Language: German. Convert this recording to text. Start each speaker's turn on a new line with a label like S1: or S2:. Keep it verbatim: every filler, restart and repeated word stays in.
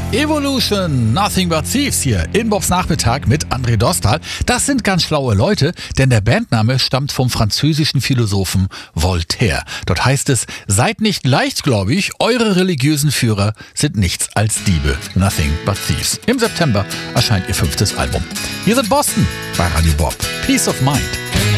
S1: Evolution, Nothing But Thieves hier in Bobs Nachmittag mit André Dostal. Das sind ganz schlaue Leute, denn der Bandname stammt vom französischen Philosophen Voltaire. Dort heißt es, seid nicht leichtgläubig, eure religiösen Führer sind nichts als Diebe. Nothing But Thieves. Im September erscheint ihr fünftes Album. Hier sind Boston bei Radio Bob. Peace of Mind.